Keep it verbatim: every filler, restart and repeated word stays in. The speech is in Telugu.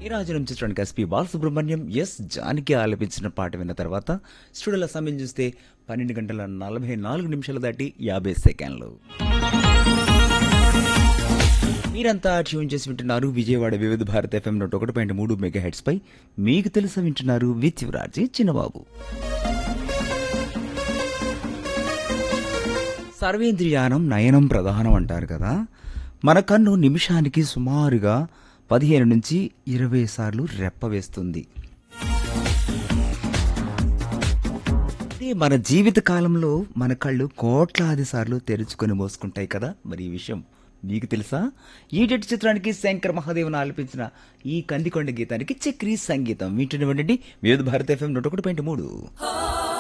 నీరాజనం చిత్రానికి ఎస్పి బాలసుబ్రహ్మణ్యం ఎస్ జానకి ఆలపించిన పాట విన్న తర్వాత స్టూడియోల సమయం చూస్తే పన్నెండు గంటల నలభై నాలుగు నిమిషాలు దాటి యాభై సెకండ్లు. మీరంతా ట్యూన్ చేసి వింటున్నారు విజయవాడ వివిధ భారత్ ఎఫ్ఎం నూట ఒకటి పాయింట్ మూడు మెగా హెడ్స్ పై. మీకు తెలుసా వింటున్నారు విత్ యువరాజీ చిన్నబాబు. సర్వేంద్రియానం నయనం ప్రధానం అంటారు కదా. మన కన్ను నిమిషానికి సుమారుగా పదిహేను నుంచి ఇరవై సార్లు రెప్ప వేస్తుంది. ఇది మన జీవిత కాలంలో మన కళ్ళు కోట్లాది సార్లు తెరుచుకొని మోసుకుంటాయి కదా. మరి ఈ విషయం మీకు తెలుసా? ఈడెట్ చిత్రానికి శంకర్ మహాదేవన్ ఆలపించిన ఈ కందికొండ గీతానికి చక్రీ సంగీతం వింటున్నవండి వివిధ భారత ఎఫ్ఎం నూట ఒకటి పాయింట్ మూడు.